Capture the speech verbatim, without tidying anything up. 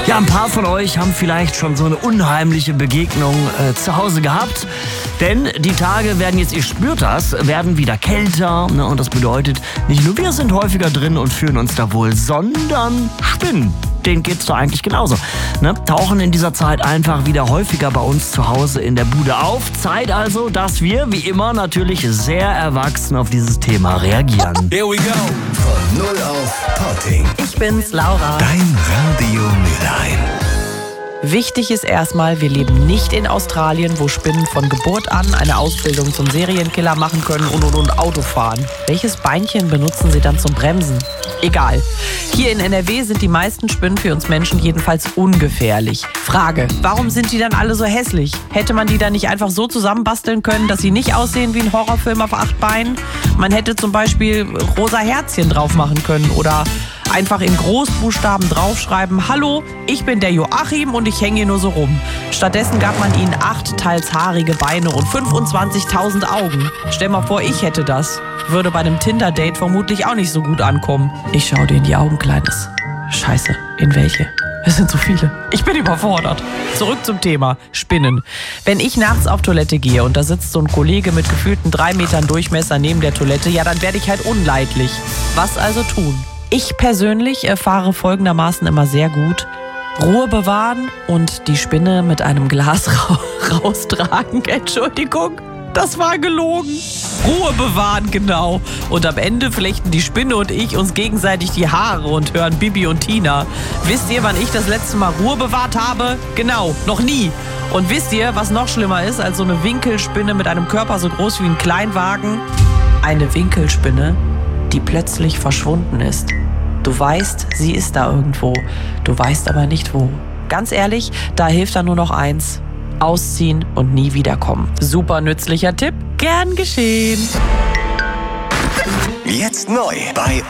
Ja, ein paar von euch haben vielleicht schon so eine unheimliche Begegnung äh, zu Hause gehabt. Denn die Tage werden jetzt, ihr spürt das, werden wieder kälter. Ne? Und das bedeutet, nicht nur wir sind häufiger drin und fühlen uns da wohl, sondern Spinnen. Denen geht's doch eigentlich genauso. Ne? Tauchen in dieser Zeit einfach wieder häufiger bei uns zu Hause in der Bude auf. Zeit also, dass wir, wie immer, natürlich sehr erwachsen auf dieses Thema reagieren. Here we go. Von null auf Potting. Ich bin's, Laura. Dein Radio Mülheim. Wichtig ist erstmal, wir leben nicht in Australien, wo Spinnen von Geburt an eine Ausbildung zum Serienkiller machen können und, und, und Auto fahren. Welches Beinchen benutzen sie dann zum Bremsen? Egal. Hier in N R W sind die meisten Spinnen für uns Menschen jedenfalls ungefährlich. Frage, warum sind die dann alle so hässlich? Hätte man die dann nicht einfach so zusammenbasteln können, dass sie nicht aussehen wie ein Horrorfilm auf acht Beinen? Man hätte zum Beispiel rosa Herzchen drauf machen können oder einfach in Großbuchstaben draufschreiben: Hallo, ich bin der Joachim und ich hänge hier nur so rum. Stattdessen gab man ihnen acht teils haarige Beine und fünfundzwanzigtausend Augen. Stell mal vor, ich hätte das. Würde bei einem Tinder-Date vermutlich auch nicht so gut ankommen. Ich schau dir in die Augen, Kleines. Scheiße, in welche? Es sind so viele. Ich bin überfordert. Zurück zum Thema Spinnen. Wenn ich nachts auf Toilette gehe und da sitzt so ein Kollege mit gefühlten drei Metern Durchmesser neben der Toilette, ja, dann werde ich halt unleidlich. Was also tun? Ich persönlich erfahre folgendermaßen immer sehr gut: Ruhe bewahren und die Spinne mit einem Glas ra- raustragen. Entschuldigung, das war gelogen. Ruhe bewahren, genau. Und am Ende flechten die Spinne und ich uns gegenseitig die Haare und hören Bibi und Tina. Wisst ihr, wann ich das letzte Mal Ruhe bewahrt habe? Genau, noch nie. Und wisst ihr, was noch schlimmer ist als so eine Winkelspinne mit einem Körper so groß wie ein Kleinwagen? Eine Winkelspinne, die plötzlich verschwunden ist. Du weißt, sie ist da irgendwo. Du weißt aber nicht wo. Ganz ehrlich, da hilft dann nur noch eins: Ausziehen und nie wiederkommen. Super nützlicher Tipp. Gern geschehen. Jetzt neu bei